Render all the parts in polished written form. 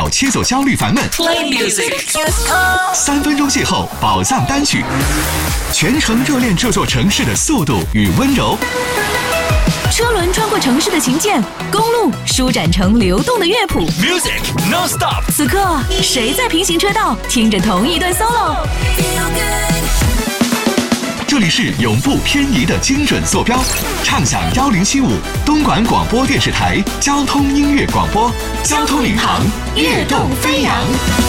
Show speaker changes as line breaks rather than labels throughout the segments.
秒切走焦虑烦闷。
Play music，
3分钟邂逅宝藏单曲，全程热恋这座城市的速度与温柔。
车轮穿过城市的琴键，公路舒展成流动的乐谱。
Music non-stop。
此刻，谁在平行车道听着同一段 solo？
这里是永不偏移的精准坐标，畅享1075东莞广播电视台交通音乐广播，交通领航，跃动飞扬。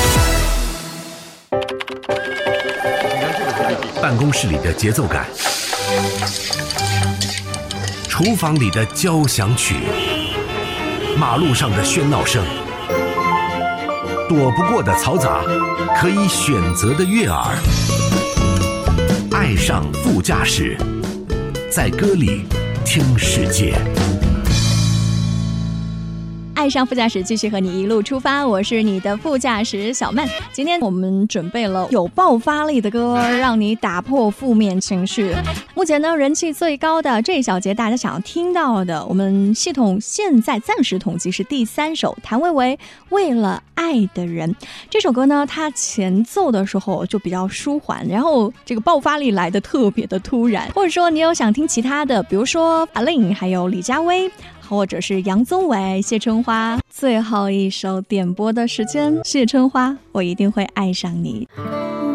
办公室里的节奏感，厨房里的交响曲，马路上的喧闹声，躲不过的嘈杂，可以选择的悦耳。爱上副驾驶，在歌里听世界。
爱上副驾驶，继续和你一路出发，我是你的副驾驶小曼。今天我们准备了有爆发力的歌，让你打破负面情绪。目前呢，人气最高的这一小节大家想要听到的，我们系统现在暂时统计是第3首，谭维维《为了爱的人》。这首歌呢，它前奏的时候就比较舒缓，然后这个爆发力来的特别的突然。或者说你有想听其他的，比如说阿令，还有李佳薇，或者是杨宗纬、谢春花。最后一首点播的时间，谢春花，我一定会爱上你。